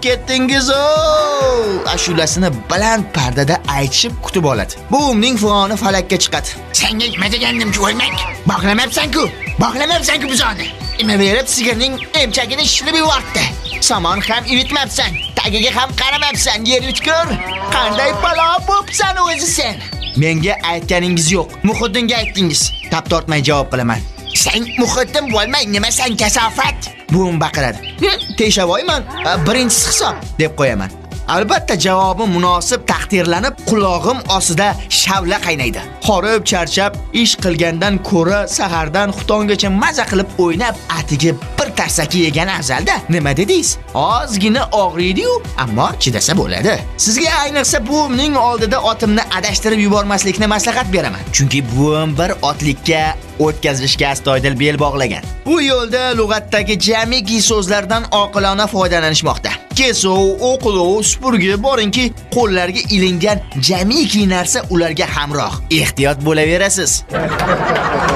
ketdingiz-o. Ashulasini baland pardada aytishib kutib oladi. Buvimning fig'oni falakka chiqadi. Senga nima degandim-ku, o'lmak? Bog'lamabsan-ku bizoni. Nima berib sigirning emchagini shilib yubordi. Samon ham ivitmabsan, tagiga ham qaramabsan, yer yutkur. Qanday balo bo'psan o'zi sen? Menga aytganingiz yo'q. Muhiddinga aytdingiz. Tap tortmay javob qilaman. Sen Muhiddin bo'lmay nima sen kasofat? Buvim baqiradi. Teshavoyman, birinchisi hisob deb qo'yaman. Albatta javobim munosib taqdirlanib, qulog'im ostida shavla qaynaydi. Horib, charchab, ish qilgandan ko'ra sahardan xuftongacha maza qilib o'ynab, atiga bir tarsaki yegan afzalda. Nima dedingiz? Ozgina og'riydi-yu, ammo chidasa bo'ladi. Sizga ayniqsa buvimning oldida otimni adashtirib yubormaslikni maslahat beraman. Chunki buvim bir otlikka o'tkazishga astoydil bel bog'lagan. Bu yo'lda lug'atdagi jamiki so'zlardan oqilona foydalanishmoqda. Kesov, o'qilov, supurgi borinki qo'llarga ilingan jamiki narsa ularga hamroh. Ehtiyot bo'laverasiz.